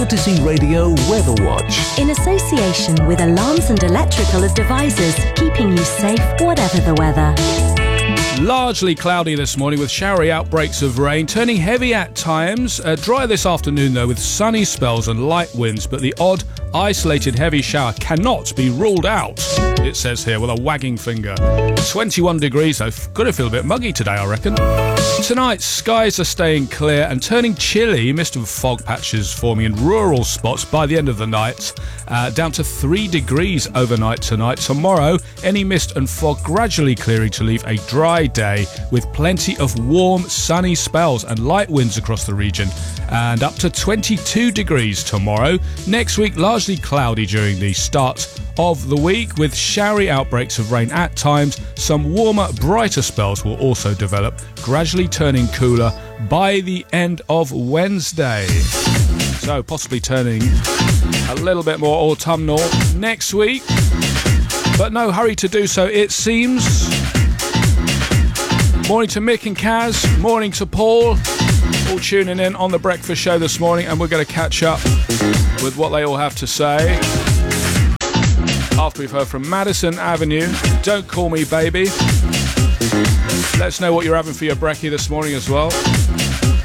Odyssey Radio Weather Watch. In association with Alarms and Electrical Devices, keeping you safe whatever the weather. Largely cloudy this morning with showery outbreaks of rain, turning heavy at times. Dry this afternoon though with sunny spells and light winds, but the odd isolated heavy shower cannot be ruled out, it says here with a wagging finger. 21 degrees though, gonna feel a bit muggy today I reckon. Tonight skies are staying clear and turning chilly, mist and fog patches forming in rural spots by the end of the night, down to 3 degrees overnight tonight. Tomorrow any mist and fog gradually clearing to leave a dry day with plenty of warm sunny spells and light winds across the region, and up to 22 degrees tomorrow. Next week largely cloudy during the start of the week with showery outbreaks of rain at times. Some warmer brighter spells will also develop, gradually turning cooler by the end of Wednesday, so possibly turning a little bit more autumnal next week, but no hurry to do so it seems. Morning to Mick and Kaz, morning to Paul, all tuning in on the breakfast show this morning, and we're going to catch up with what they all have to say after we've heard from Madison Avenue, Don't Call Me Baby. Let us know what you're having for your brekkie this morning as well.